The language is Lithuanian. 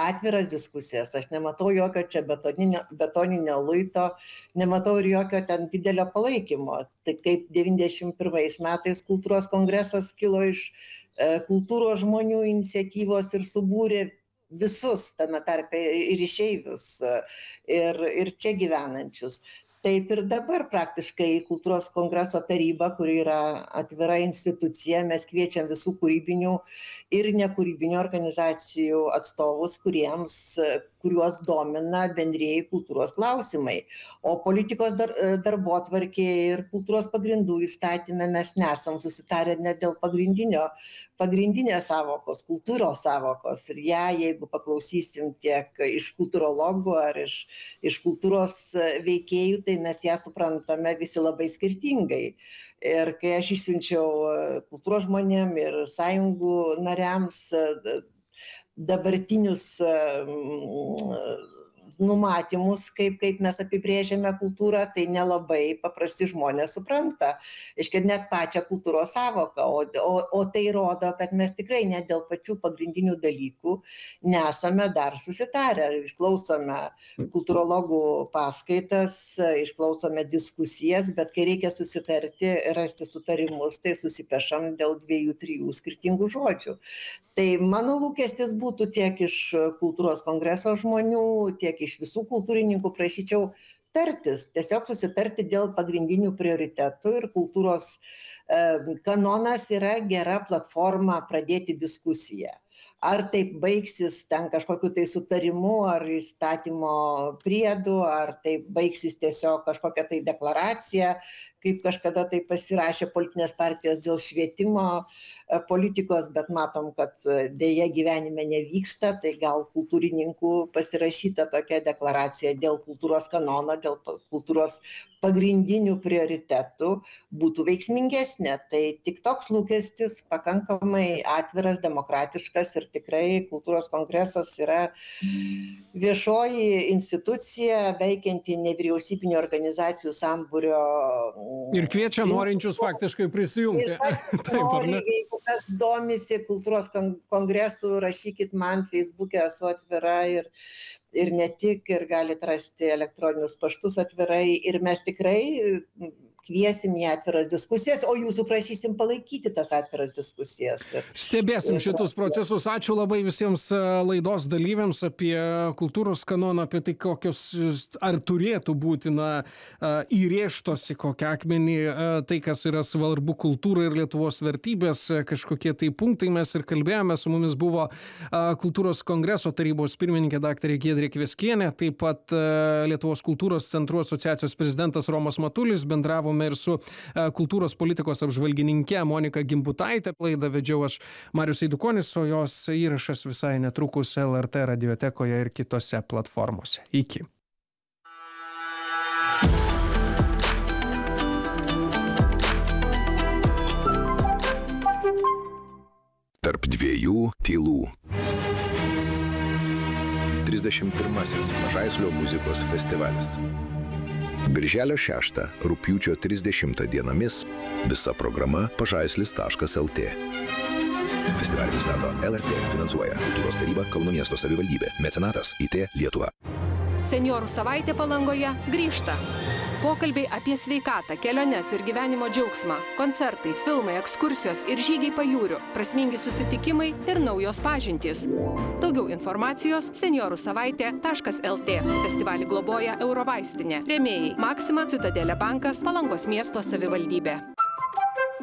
atviras diskusijas, aš nematau jokio čia betoninio luito, nematau ir jokio ten didelio palaikymo. Tai kaip 91 metais kultūros kongresas kilo iš kultūros žmonių iniciatyvos ir subūrė visus, tame tarpe ir išeivius, ir čia gyvenančius. Taip ir dabar praktiškai kultūros kongreso taryba, kuri yra atvira institucija, mes kviečiam visų kūrybinių ir nekūrybinių organizacijų atstovus, kuriuos domina bendrieji kultūros klausimai. O politikos darbotvarkėje ir kultūros pagrindų įstatyme mes nesam susitarę net dėl pagrindinės savokos, kultūros savokos. Ir ją, jeigu paklausysim tiek iš kultūrologų ar iš kultūros veikėjų, tai mes ją suprantame visi labai skirtingai. Ir kai aš išsiunčiau kultūros žmonėm ir sąjungų nariams dabartinius numatymus, kaip mes apibrėžiame kultūrą, tai nelabai paprasti žmonės supranta. Iškia, net pačią kultūros sąvoką, o tai rodo, kad mes tikrai net dėl pačių pagrindinių dalykų nesame dar susitarę. Išklausome kultūrologų paskaitas, išklausome diskusijas, bet kai reikia susitarti, rasti sutarimus, tai susipešam dėl 2-3 skirtingų žodžių. Tai mano lūkestis būtų tiek iš kultūros kongreso žmonių, tiek iš visų kultūrininkų prašyčiau tartis, tiesiog susitarti dėl pagrindinių prioritetų ir kultūros kanonas yra gera platforma pradėti diskusiją. Ar taip baigsis ten kažkokiu tai sutarimu, ar įstatymo priedu, ar taip baigsis tiesiog kažkokia tai deklaracija, kaip kažkada tai pasirašė politinės partijos dėl švietimo politikos, bet matom, kad dėja gyvenime nevyksta, tai gal kultūrininkų pasirašyta tokia deklaracija dėl kultūros kanono, dėl kultūros pagrindinių prioritetų būtų veiksmingesnė. Tai tik toks lūkestis, pakankamai atviras, demokratiškas ir tikrai kultūros kongresas yra viešoji institucija, veikianti nevyriausybinių organizacijų sambūrio. Ir kviečia norinčius faktiškai prisijungti. Jeigu kas domisi kultūros kongresu, rašykit man, Facebook'e esu atvira ir ne tik, ir galite rasti elektroninius paštus atvirai, ir mes tikrai kviesim į atviras diskusijas, o jūsų prašysim palaikyti tas atviras diskusijas. Stebėsim šitus procesus. Ačiū labai visiems laidos dalyviams apie kultūros kanoną, apie tai, kokios ar turėtų būti įrėžtos į kokią akmenį tai, kas yra svarbu kultūrai ir Lietuvos vertybės, kažkokie tai punktai. Mes ir kalbėjome, su mumis buvo kultūros kongreso tarybos pirmininkė daktarė Giedrė Kveskienė, taip pat Lietuvos kultūros centrų asociacijos prezidentas Romas Matulis, bendravome ir su kultūros politikos apžvalgininke Monika Gimbutaitė. Laidą vedžiau aš, Marius Eidukonis, o jos įrašas visai netrukus LRT radiotekoje ir kitose platformose. Iki. Tarp dviejų tylų. 31. Pažaislio muzikos festivalis. Birželio 6, rugpjūčio 30 dienomis visa programa pažaislis.lt. Festivalį pristato LRT, finansuoja Kultūros taryba, Kauno miesto savivaldybė, mecenatas IT Lietuva. Senjorų savaitė Palangoje grįžta. Pokalbiai apie sveikatą, keliones ir gyvenimo džiaugsmą, koncertai, filmai, ekskursijos ir žygiai pajūriu, prasmingi susitikimai ir naujos pažintys. Daugiau informacijos senjorusavaitė.lt. Festivalį globoja Eurovaistinė. Rėmėjai Maxima, Citadelė bankas, Palangos miesto savivaldybė.